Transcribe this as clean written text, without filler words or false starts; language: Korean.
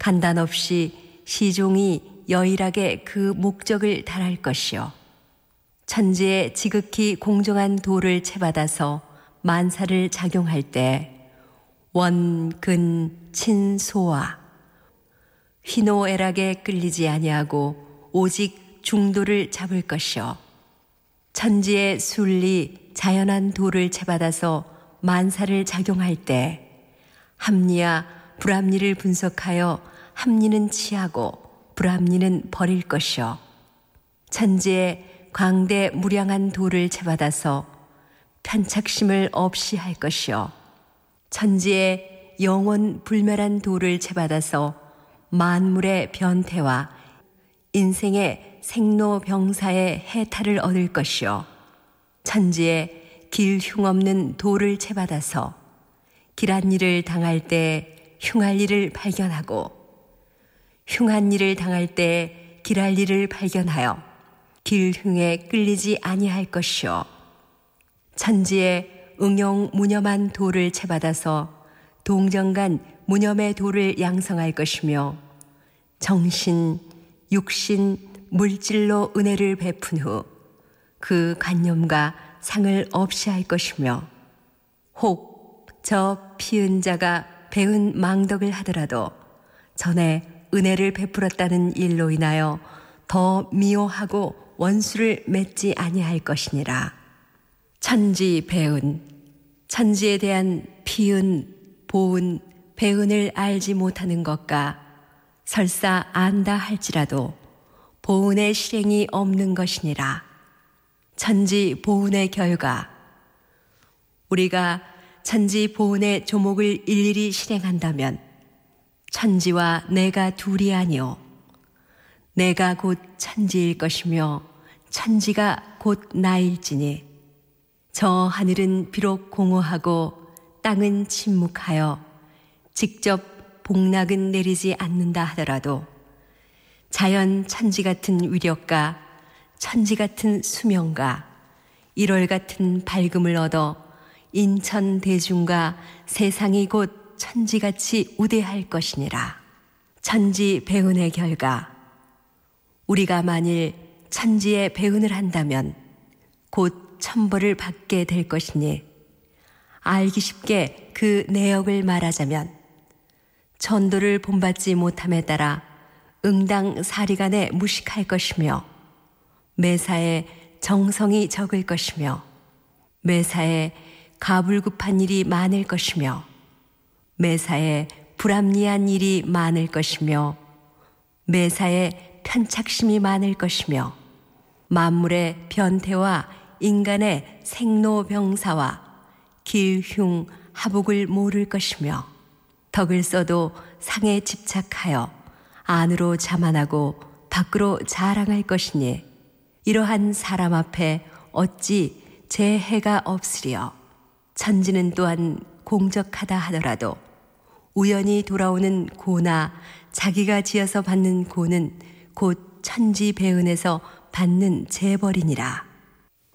간단 없이 시종이 여일하게 그 목적을 달할 것이요 천지에 지극히 공정한 도를 채받아서 만사를 작용할 때 원, 근, 친, 소와 휘노애락에 끌리지 아니하고 오직 중도를 잡을 것이요 천지의 순리 자연한 도를 채받아서 만사를 작용할 때 합리와 불합리를 분석하여 합리는 취하고 불합리는 버릴 것이요 천지의 광대 무량한 도를 채받아서 편착심을 없이 할 것이요 천지의 영원 불멸한 도를 채받아서 만물의 변태와 인생의 생로병사의 해탈을 얻을 것이요 천지의 길 흉없는 도를 채받아서 길한 일을 당할 때 흉할 일을 발견하고 흉한 일을 당할 때 길할 일을 발견하여 길 흉에 끌리지 아니할 것이요 천지의 응용 무념한 도를 채받아서 동정간 무념의 도를 양성할 것이며 정신, 육신, 물질로 은혜를 베푼 후 그 관념과 상을 없이 할 것이며 혹 저 피은 자가 배은 망덕을 하더라도 전에 은혜를 베풀었다는 일로 인하여 더 미워하고 원수를 맺지 아니할 것이니라. 천지 배은, 천지에 대한 피은, 보은, 배은을 알지 못하는 것과 설사 안다 할지라도 보은의 실행이 없는 것이니라. 천지 보은의 결과, 우리가 천지 보은의 조목을 일일이 실행한다면 천지와 내가 둘이 아니요 내가 곧 천지일 것이며 천지가 곧 나일지니 저 하늘은 비록 공허하고 땅은 침묵하여 직접 복락은 내리지 않는다 하더라도 자연 천지 같은 위력과 천지 같은 수명과 일월 같은 밝음을 얻어 인천 대중과 세상이 곧 천지같이 우대할 것이니라. 천지 배은의 결과, 우리가 만일 천지에 배은을 한다면 곧 천벌을 받게 될 것이니 알기 쉽게 그 내역을 말하자면 천도를 본받지 못함에 따라 응당 사리간에 무식할 것이며 매사에 정성이 적을 것이며 매사에 가불급한 일이 많을 것이며 매사에 불합리한 일이 많을 것이며 매사에 편착심이 많을 것이며 만물의 변태와 인간의 생로병사와 길흉 하복을 모를 것이며 덕을 써도 상에 집착하여 안으로 자만하고 밖으로 자랑할 것이니 이러한 사람 앞에 어찌 재해가 없으리요. 천지는 또한 공적하다 하더라도 우연히 돌아오는 고나 자기가 지어서 받는 고는 곧 천지 배은에서 받는 재벌이니라.